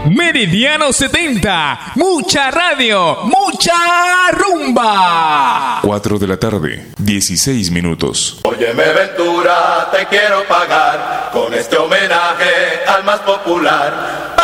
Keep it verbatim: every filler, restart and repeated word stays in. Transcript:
Meridiano setenta, mucha radio, mucha rumba. cuatro de la tarde, dieciséis minutos. Óyeme Ventura, te quiero pagar con este homenaje al más popular.